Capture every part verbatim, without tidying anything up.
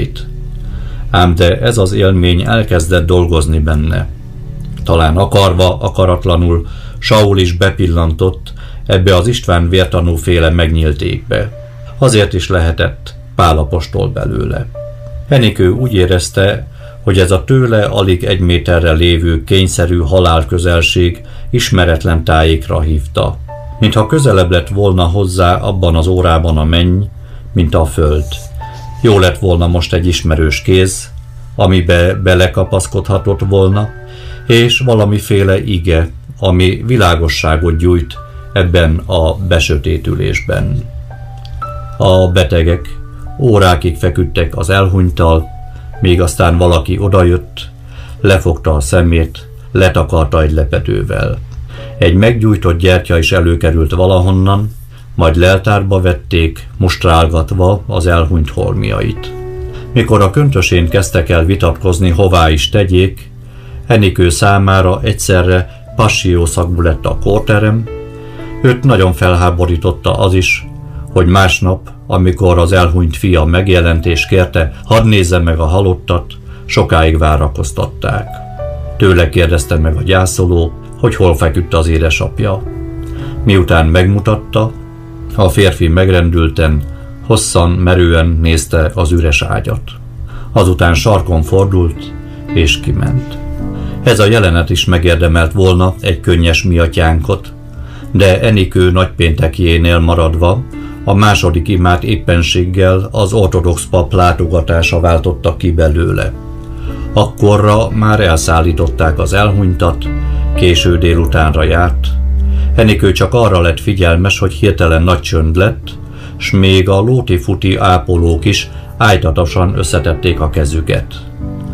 holmiait. Ám de ez az élmény elkezdett dolgozni benne. Talán akarva, akaratlanul Saul is bepillantott ebbe az István vértanúféle megnyílt égbe. Azért is lehetett Pál apostol belőle. Enikő úgy érezte, hogy ez a tőle alig egy méterre lévő kényszerű halálközelség ismeretlen tájékra hívta. Mintha közelebb lett volna hozzá abban az órában a menny, mint a föld. Jó lett volna most egy ismerős kéz, amibe belekapaszkodhatott volna, és valamiféle ige, ami világosságot gyújt ebben a besötétülésben. A betegek órákig feküdtek az elhunyttal, míg aztán valaki odajött, lefogta a szemét, letakarta egy lepedővel. Egy meggyújtott gyertya is előkerült valahonnan, majd leltárba vették, mustrálgatva az elhunyt holmiait. Mikor a köntösén kezdtek el vitatkozni, hová is tegyék, Enikő számára egyszerre passiószagú lett a kórterem, őt nagyon felháborította az is, hogy másnap, amikor az elhunyt fia megjelent és kérte, hadd nézze meg a halottat, sokáig várakoztatták. Tőle kérdezte meg a gyászoló, hogy hol feküdt az édesapja. Miután megmutatta, a férfi megrendülten, hosszan, merően nézte az üres ágyat. Azután sarkon fordult, és kiment. Ez a jelenet is megérdemelt volna egy könnyes miatyánkot, de Enikő nagypéntekjénél maradva, a második imát éppenséggel az ortodox pap látogatása váltotta ki belőle. Akkorra már elszállították az elhunytat, késő délutánra járt. Enikő csak arra lett figyelmes, hogy hirtelen nagy csönd lett, s még a lóti-futi ápolók is ájtatosan összetették a kezüket.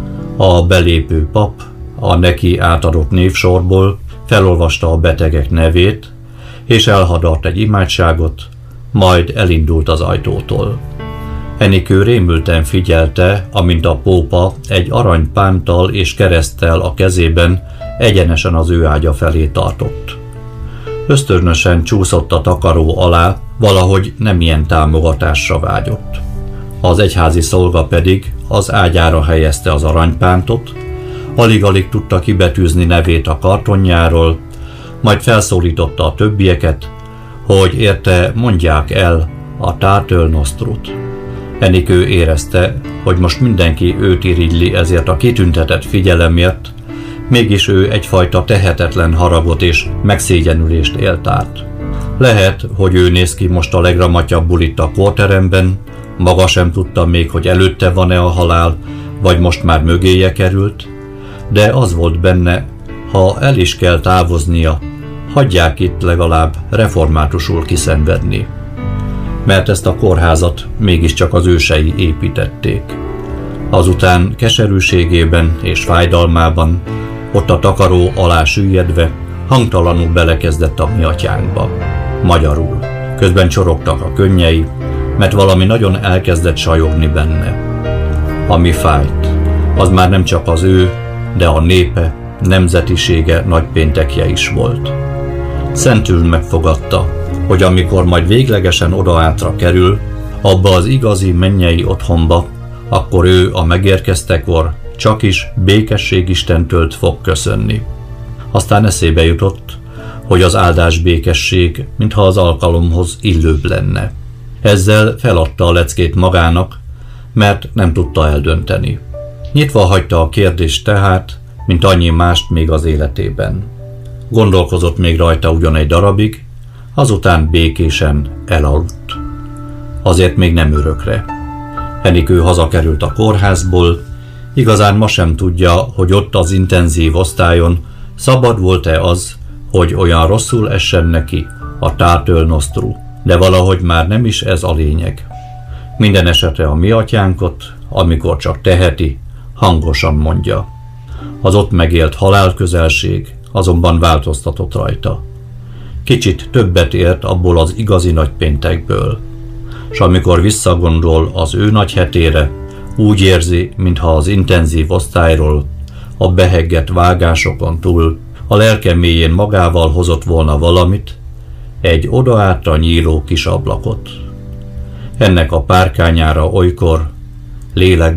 A belépő pap a neki átadott névsorból felolvasta a betegek nevét, és elhadart egy imádságot, majd elindult az ajtótól. Enikő rémülten figyelte, amint a pópa egy aranypánttal és kereszttel a kezében egyenesen az ő ágya felé tartott. Ösztönösen csúszott a takaró alá, valahogy nem ilyen támogatásra vágyott. Az egyházi szolga pedig az ágyára helyezte az aranypántot, alig-alig tudta kibetűzni nevét a kartonjáról, majd felszólította a többieket, hogy érte mondják el a Tátöl Nosztrut. Enikő érezte, hogy most mindenki őt irigyli ezért a kitüntetett figyelemért, mégis ő egyfajta tehetetlen haragot és megszégyenülést élt át. Lehet, hogy ő néz ki most a legramatyabbul itt a kórteremben, maga sem tudta még, hogy előtte van-e a halál, vagy most már mögéje került, de az volt benne, ha el is kell távoznia, hagyják itt legalább reformátusul kiszenvedni. Mert ezt a kórházat mégiscsak az ősei építették. Azután keserűségében és fájdalmában, ott a takaró alá süllyedve, hangtalanul belekezdett a mi atyánkba. Magyarul. Közben csorogtak a könnyei, mert valami nagyon elkezdett sajogni benne. Ami fájt, az már nem csak az ő, de a népe, nemzetisége nagypéntekje is volt. Szentül megfogadta, hogy amikor majd véglegesen odaátra kerül, abba az igazi mennyei otthonba, akkor ő a megérkeztekor csakis békességistentől fog köszönni. Aztán eszébe jutott, hogy az áldás békesség, mintha az alkalomhoz illőbb lenne. Ezzel feladta a leckét magának, mert nem tudta eldönteni. Nyitva hagyta a kérdést tehát, mint annyi mást még az életében. Gondolkozott még rajta ugyan egy darabig, azután békésen elaludt. Azért még nem örökre. Enikő hazakerült a kórházból, igazán ma sem tudja, hogy ott az intenzív osztályon szabad volt-e az, hogy olyan rosszul essen neki a Tátöl Nostru, de valahogy már nem is ez a lényeg. Minden esetre a mi atyánkot, amikor csak teheti, hangosan mondja. Az ott megélt halálközelség azonban változtatott rajta. Kicsit többet ért abból az igazi nagypéntekből, s amikor visszagondol az ő nagy hetére, úgy érzi, mintha az intenzív osztályról, a beheggett vágásokon túl a lelke mélyén magával hozott volna valamit, egy odaátra nyíló kis ablakot. Ennek a párkányára olykor lélek